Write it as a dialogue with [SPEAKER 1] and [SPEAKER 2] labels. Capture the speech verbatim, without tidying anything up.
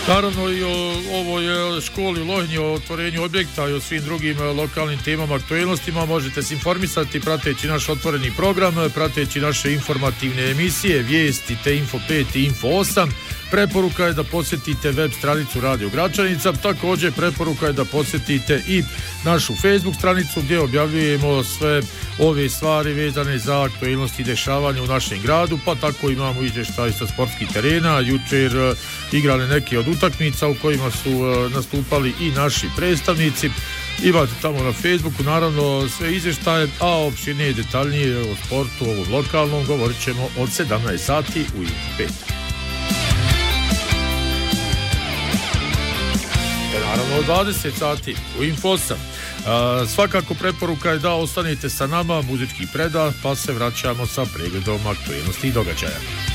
[SPEAKER 1] Naravno i o ovoj školi u Lohni, o otvorenju objekta i o svim drugim lokalnim temama, aktuelnostima možete se informisati prateći naš otvoreni program, prateći naše informativne emisije, vijesti te Info pet i Info osam. Preporuka je da posjetite web stranicu Radio Gračanica, također preporuka je da posjetite i našu Facebook stranicu gdje objavljujemo sve ove stvari vezane za aktuelnosti i dešavanja u našem gradu, pa tako imamo izvještaj sa sportskih terena, jučer uh, igrali neke od utakmica u kojima su uh, nastupali i naši predstavnici. Imate tamo na Facebooku naravno sve izvještaje, a opširnije i detaljnije o sportu ovom lokalnom govorit ćemo od sedamnaest sati u Info pet. Naravno od dvadeset sati u Info osam. Uh, svakako preporuka je da ostanete sa nama, muzički predah, pa se vraćamo sa pregledom aktuelnosti i događaja.